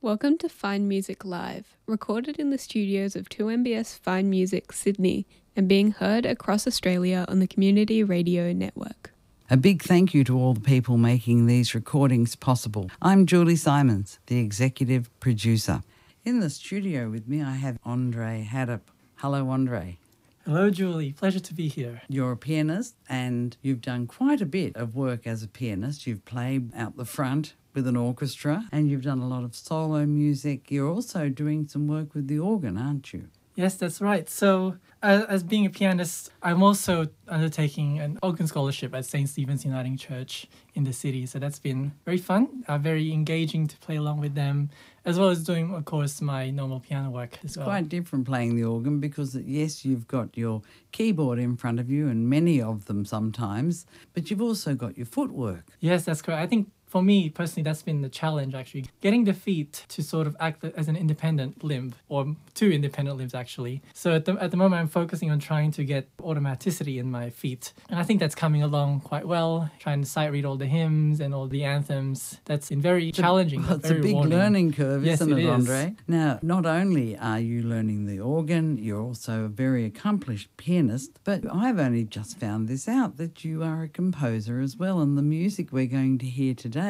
Welcome to Fine Music Live, recorded in the studios of 2MBS Fine Music, Sydney, and being heard across Australia on the Community Radio Network. A big thank you to all the people making these recordings possible. I'm Julie Simons, the executive producer. In the studio with me, I have Andre Haddop. Hello, Andre. Hello, Julie. Pleasure to be here. You're a pianist and you've done quite a bit of work as a pianist. You've played out the front with an orchestra and you've done a lot of solo music. You're also doing some work with the organ, aren't you? Yes, that's right. So, as being a pianist, I'm also undertaking an organ scholarship at St. Stephen's Uniting Church in the city. So that's been very fun, very engaging to play along with them, as well as doing, of course, my normal piano work as well. It's quite different playing the organ because, yes, you've got your keyboard in front of you and many of them sometimes, but you've also got your footwork. Yes, that's correct. I think for me, personally, that's been the challenge, actually. Getting the feet to sort of act as an independent limb, or two independent limbs, actually. So at the moment, I'm focusing on trying to get automaticity in my feet. And I think that's coming along quite well, trying to sight read all the hymns and all the anthems. That's been very challenging. Well, it's a big learning curve, yes, isn't it, is. Andre? Now, not only are you learning the organ, you're also a very accomplished pianist, but I've only just found this out, that you are a composer as well, and the music we're going to hear today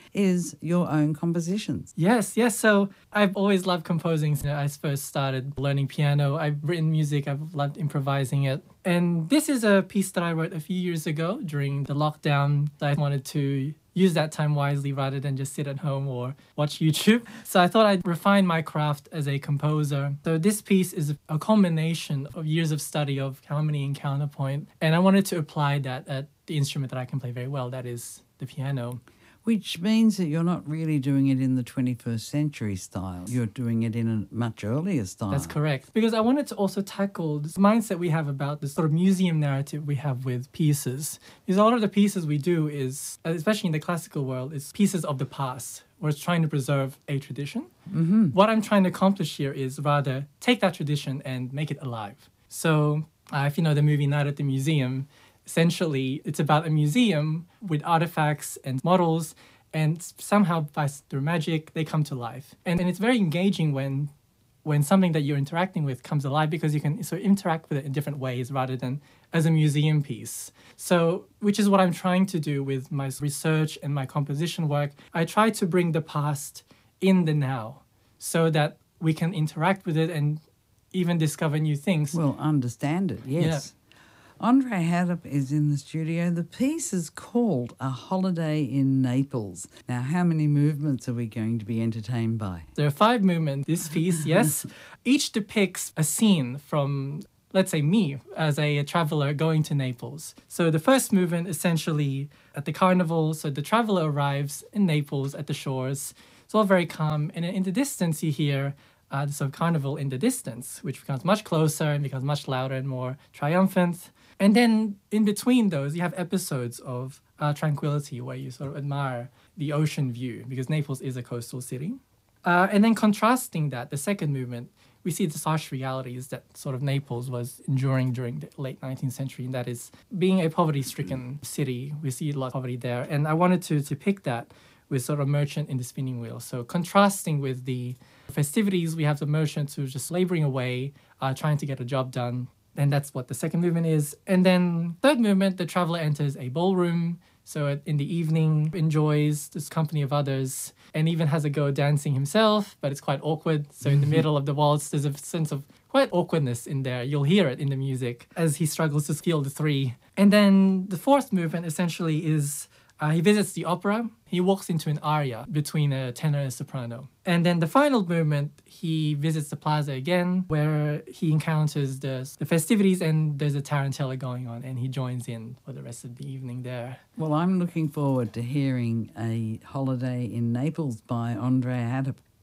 is your own compositions. Yes. So I've always loved composing. I first started learning piano. I've written music. I've loved improvising it. And this is a piece that I wrote a few years ago during the lockdown. I wanted to use that time wisely rather than just sit at home or watch YouTube. So I thought I'd refine my craft as a composer. So this piece is a culmination of years of study of harmony and counterpoint. And I wanted to apply that at the instrument that I can play very well, that is the piano. Which means that you're not really doing it in the 21st century style. You're doing it in a much earlier style. That's correct. Because I wanted to also tackle this mindset we have about this sort of museum narrative we have with pieces. Because a lot of the pieces we do is, especially in the classical world, is pieces of the past. We're trying to preserve a tradition. Mm-hmm. What I'm trying to accomplish here is rather take that tradition and make it alive. So if you know the movie Night at the Museum, essentially, it's about a museum with artifacts and models, and somehow, through magic, they come to life. And it's very engaging when something that you're interacting with comes alive, because you can sort of interact with it in different ways rather than as a museum piece. So, which is what I'm trying to do with my research and my composition work. I try to bring the past in the now so that we can interact with it and even discover new things. Well, understand it, yes. Yeah. Andre Haddop is in the studio. The piece is called A Holiday in Naples. Now, how many movements are we going to be entertained by? There are 5 movements, this piece, yes. Each depicts a scene from, let's say, me as a traveler going to Naples. So the first movement, essentially, at the carnival, so the traveler arrives in Naples at the shores. It's all very calm. And in the distance, you hear the sort of carnival in the distance, which becomes much closer and becomes much louder and more triumphant. And then in between those, you have episodes of tranquility where you sort of admire the ocean view, because Naples is a coastal city. And then contrasting that, the second movement, we see the harsh realities that sort of Naples was enduring during the late 19th century, and that is being a poverty-stricken city. We see a lot of poverty there. And I wanted to depict that with sort of merchant in the spinning wheel. So contrasting with the festivities, we have the merchants who are just laboring away, trying to get a job done. And that's what the second movement is. And then third movement, the traveler enters a ballroom. So in the evening, enjoys this company of others and even has a go dancing himself, but it's quite awkward. So in the middle of the waltz, there's a sense of quite awkwardness in there. You'll hear it in the music as he struggles to scale the 3. And then the fourth movement essentially is he visits the opera. He walks into an aria between a tenor and a soprano. And then the final movement, he visits the plaza again, where he encounters the festivities, and there's a tarantella going on, and he joins in for the rest of the evening there. Well, I'm looking forward to hearing A Holiday in Naples by Andre Haddop.